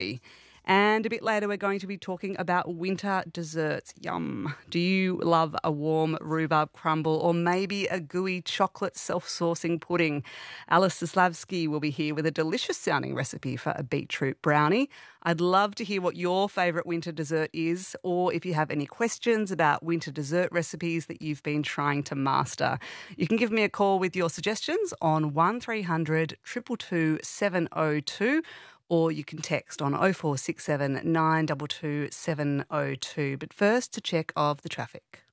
And a bit later, we're going to be talking about winter desserts. Yum. Do you love a warm rhubarb crumble or maybe a gooey chocolate self-saucing pudding? Alice Zaslavsky will be here with a delicious-sounding recipe for a beetroot brownie. I'd love to hear what your favourite winter dessert is, or if you have any questions about winter dessert recipes that you've been trying to master. You can give me a call with your suggestions on 1300 222 702, or you can text on 0467 922 702. But first, a check of the traffic.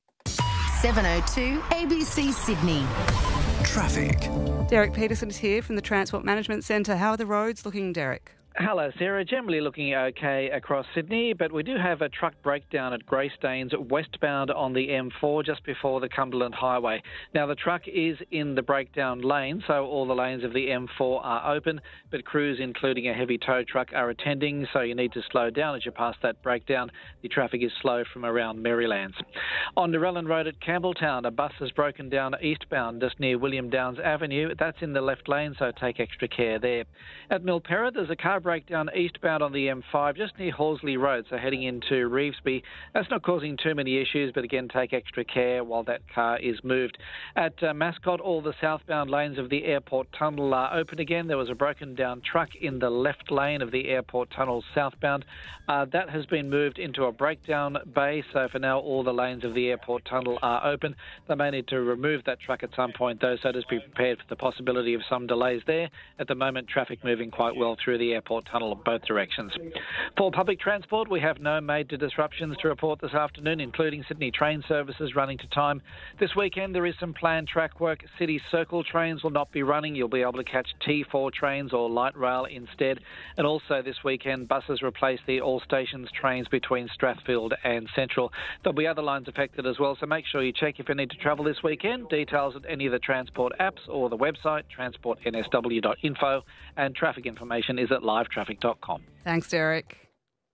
702 ABC Sydney. Traffic. Derek Peterson is here from the Transport Management Centre. How are the roads looking, Derek? Hello, Sarah. Generally looking okay across Sydney, but we do have a truck breakdown at Greystanes westbound on the M4 just before the Cumberland Highway. Now, the truck is in the breakdown lane, so all the lanes of the M4 are open, but crews, including a heavy tow truck, are attending, so you need to slow down as you pass that breakdown. The traffic is slow from around Marylands. On Narellan Road at Campbelltown, a bus has broken down eastbound just near William Downs Avenue. That's in the left lane, so take extra care there. At Milperra, there's a car breakdown eastbound on the M5 just near Horsley Road, so heading into Revesby. That's not causing too many issues, but again, take extra care while that car is moved. At Mascot, all the southbound lanes of the airport tunnel are open again. There was a broken down truck in the left lane of the airport tunnel southbound. That has been moved into a breakdown bay, so for now all the lanes of the airport tunnel are open. They may need to remove that truck at some point though, so just be prepared for the possibility of some delays there. At the moment, traffic moving quite well through the airport tunnel in both directions. For public transport, we have no major disruptions to report this afternoon, including Sydney train services running to time. This weekend there is some planned track work. City Circle trains will not be running. You'll be able to catch T4 trains or light rail instead. And also this weekend, buses replace the all stations trains between Strathfield and Central. There'll be other lines affected as well, so make sure you check if you need to travel this weekend. Details at any of the transport apps or the website, transportnsw.info, and traffic information is at livetraffic.com. Thanks, Derek.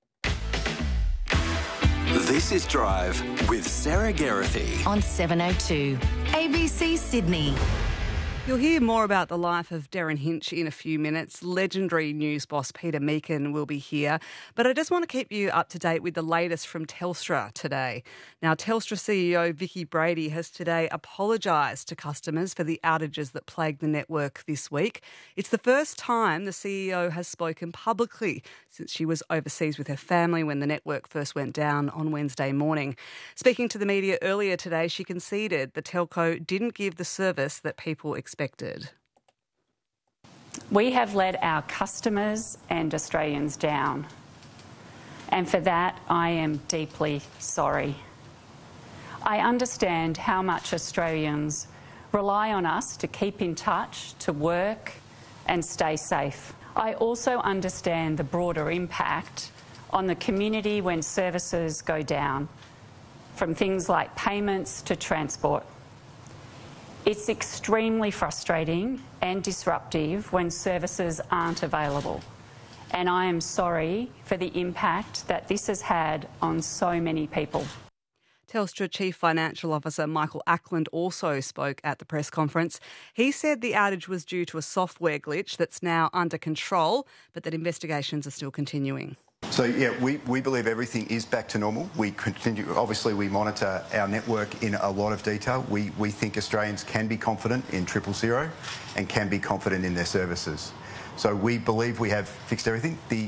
This is Drive with Sarah Geraghty On 702 ABC Sydney. You'll hear more about the life of Darren Hinch in a few minutes. Legendary news boss Peter Meakin will be here. But I just want to keep you up to date with the latest from Telstra today. Now, Telstra CEO Vicki Brady has today apologised to customers for the outages that plagued the network this week. It's the first time the CEO has spoken publicly since she was overseas with her family when the network first went down on Wednesday morning. Speaking to the media earlier today, she conceded the telco didn't give the service that people expected. We have let our customers and Australians down, and for that I am deeply sorry. I understand how much Australians rely on us to keep in touch, to work and stay safe. I also understand the broader impact on the community when services go down, from things like payments to transport. It's extremely frustrating and disruptive when services aren't available, and I am sorry for the impact that this has had on so many people. Telstra Chief Financial Officer Michael Ackland also spoke at the press conference. He said the outage was due to a software glitch that's now under control, but that investigations are still continuing. So, we believe everything is back to normal. We continue, obviously, we monitor our network in a lot of detail. We think Australians can be confident in 000 and can be confident in their services. So we believe we have fixed everything. The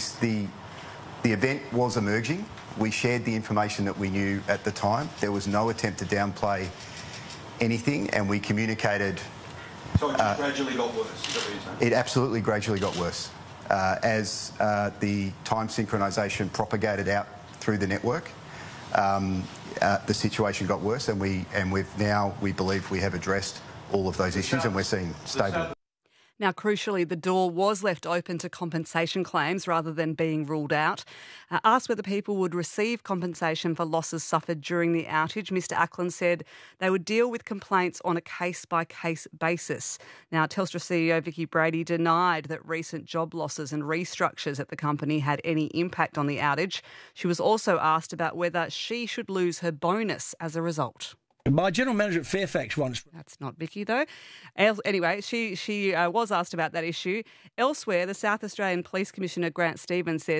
event was emerging. We shared the information that we knew at the time. There was no attempt to downplay anything, and we communicated. So it just gradually got worse, is that what you're saying? It absolutely gradually got worse. As the time synchronisation propagated out through the network, the situation got worse, and we believe we have addressed all of those issues, and we're seeing stable. Now, crucially, the door was left open to compensation claims rather than being ruled out. Asked whether people would receive compensation for losses suffered during the outage, Mr Ackland said they would deal with complaints on a case-by-case basis. Now, Telstra CEO Vicki Brady denied that recent job losses and restructures at the company had any impact on the outage. She was also asked about whether she should lose her bonus as a result. My general manager at Fairfax once. That's not Vicky, though. Anyway, she was asked about that issue. Elsewhere, the South Australian Police Commissioner Grant Stevens says